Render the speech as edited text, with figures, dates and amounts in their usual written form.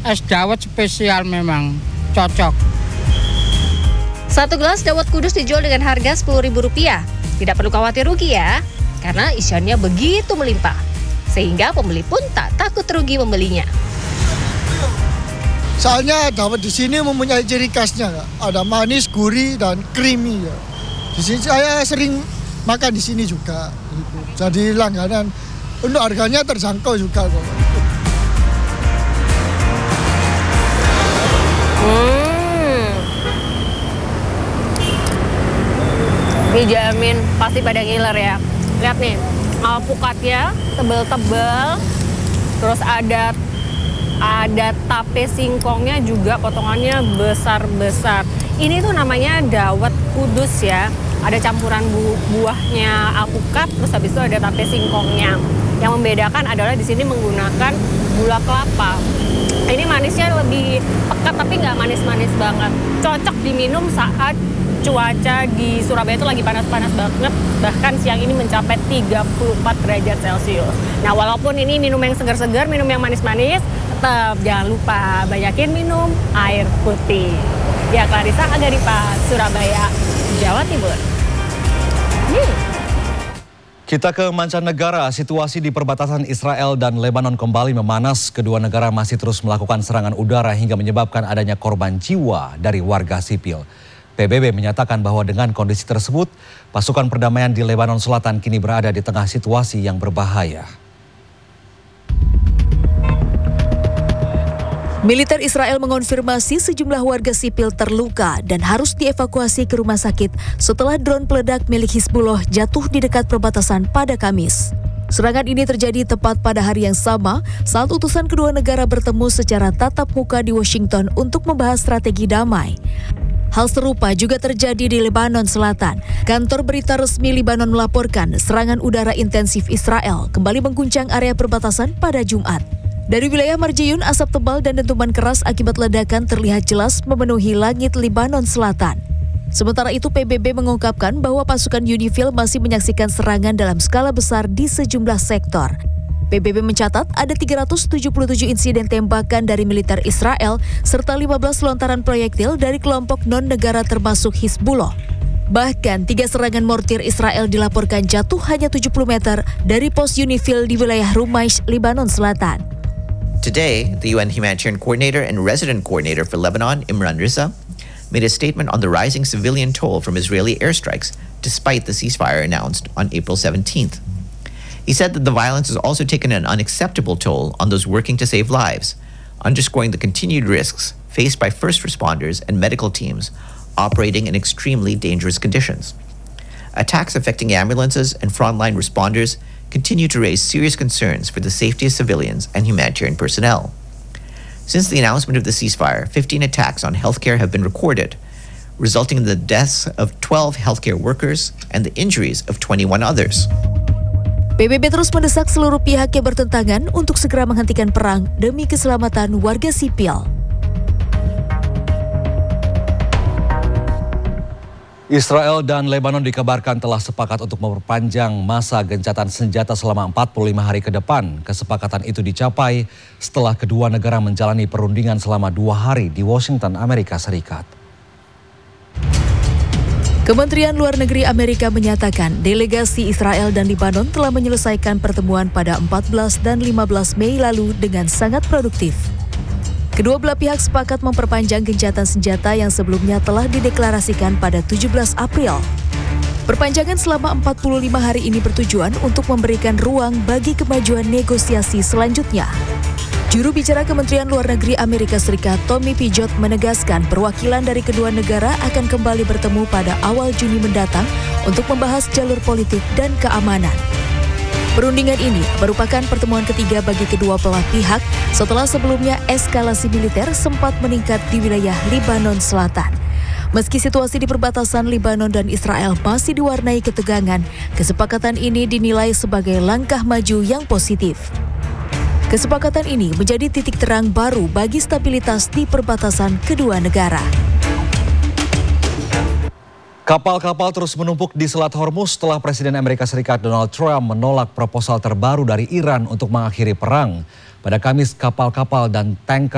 es dawet spesial memang cocok. Satu gelas dawet kudus dijual dengan harga Rp10.000. Tidak perlu khawatir rugi ya, karena isiannya begitu melimpah. Sehingga pembeli pun tak takut rugi membelinya. Soalnya dawet di sini mempunyai ciri khasnya, ada manis, gurih, dan creamy. Ya. Di sini saya sering makan di sini juga. Gitu. Jadi langganan. Untuk harganya terjangkau juga kok. Dijamin pasti pada ngiler ya. Lihat nih, alpukatnya tebel-tebel, terus ada tape singkongnya juga potongannya besar-besar. Ini tuh namanya dawet kudus ya. Ada campuran buahnya alpukat, terus habis itu ada tape singkongnya. Yang membedakan adalah di sini menggunakan gula kelapa. Ini manisnya lebih pekat tapi nggak manis-manis banget. Cocok diminum saat cuaca di Surabaya itu lagi panas-panas banget. Bahkan siang ini mencapai 34 derajat Celcius. Nah, walaupun ini minum yang segar-segar, minum yang manis-manis, tetap jangan lupa banyakin minum air putih. Ya, Clarissa Agaripa, Surabaya, Jawa Timur. Kita ke mancanegara, situasi di perbatasan Israel dan Lebanon kembali memanas. Kedua negara masih terus melakukan serangan udara hingga menyebabkan adanya korban jiwa dari warga sipil. PBB menyatakan bahwa dengan kondisi tersebut, pasukan perdamaian di Lebanon Selatan kini berada di tengah situasi yang berbahaya. Militer Israel mengonfirmasi sejumlah warga sipil terluka dan harus dievakuasi ke rumah sakit setelah drone peledak milik Hizbullah jatuh di dekat perbatasan pada Kamis. Serangan ini terjadi tepat pada hari yang sama saat utusan kedua negara bertemu secara tatap muka di Washington untuk membahas strategi damai. Hal serupa juga terjadi di Lebanon Selatan. Kantor berita resmi Lebanon melaporkan serangan udara intensif Israel kembali mengguncang area perbatasan pada Jumat. Dari wilayah Marjayun, asap tebal dan dentuman keras akibat ledakan terlihat jelas memenuhi langit Lebanon Selatan. Sementara itu, PBB mengungkapkan bahwa pasukan UNIFIL masih menyaksikan serangan dalam skala besar di sejumlah sektor. PBB mencatat ada 377 insiden tembakan dari militer Israel serta 15 lontaran proyektil dari kelompok non-negara termasuk Hizbullah. Bahkan 3 serangan mortir Israel dilaporkan jatuh hanya 70 meter dari pos UNIFIL di wilayah Rumaish, Lebanon Selatan. Today, the UN Humanitarian Coordinator and Resident Coordinator for Lebanon, Imran Riza, made a statement on the rising civilian toll from Israeli airstrikes despite the ceasefire announced on April 17th. He said that the violence has also taken an unacceptable toll on those working to save lives, underscoring the continued risks faced by first responders and medical teams operating in extremely dangerous conditions. Attacks affecting ambulances and frontline responders continue to raise serious concerns for the safety of civilians and humanitarian personnel. Since the announcement of the ceasefire, 15 attacks on healthcare have been recorded, resulting in the deaths of 12 healthcare workers and the injuries of 21 others. PBB terus mendesak seluruh pihak yang bertentangan untuk segera menghentikan perang demi keselamatan warga sipil. Israel dan Lebanon dikabarkan telah sepakat untuk memperpanjang masa gencatan senjata selama 45 hari ke depan. Kesepakatan itu dicapai setelah kedua negara menjalani perundingan selama 2 hari di Washington, Amerika Serikat. Kementerian Luar Negeri Amerika menyatakan delegasi Israel dan Lebanon telah menyelesaikan pertemuan pada 14 dan 15 Mei lalu dengan sangat produktif. Kedua belah pihak sepakat memperpanjang gencatan senjata yang sebelumnya telah dideklarasikan pada 17 April. Perpanjangan selama 45 hari ini bertujuan untuk memberikan ruang bagi kemajuan negosiasi selanjutnya. Juru bicara Kementerian Luar Negeri Amerika Serikat Tommy Pijot menegaskan perwakilan dari kedua negara akan kembali bertemu pada awal Juni mendatang untuk membahas jalur politik dan keamanan. Perundingan ini merupakan pertemuan ketiga bagi kedua belah pihak setelah sebelumnya eskalasi militer sempat meningkat di wilayah Lebanon Selatan. Meski situasi di perbatasan Lebanon dan Israel masih diwarnai ketegangan, kesepakatan ini dinilai sebagai langkah maju yang positif. Kesepakatan ini menjadi titik terang baru bagi stabilitas di perbatasan kedua negara. Kapal-kapal terus menumpuk di Selat Hormuz setelah Presiden Amerika Serikat Donald Trump menolak proposal terbaru dari Iran untuk mengakhiri perang. Pada Kamis, kapal-kapal dan tanker